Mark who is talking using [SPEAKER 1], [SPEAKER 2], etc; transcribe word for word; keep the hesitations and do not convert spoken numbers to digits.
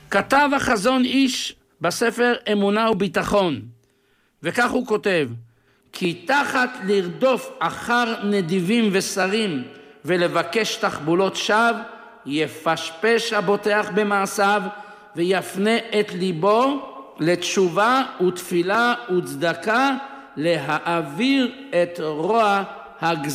[SPEAKER 1] כתב החזון איש בספר אמונה וביטחון, וכך הוא כותב: כי תחת לרדוף אחר נדיבים ושרים ולבקש תחבולות שווא, יפשפש הבוטח במעשיו ויפנה את ליבו לתשובה ותפילה וצדקה להעביר את רוע הגזרה.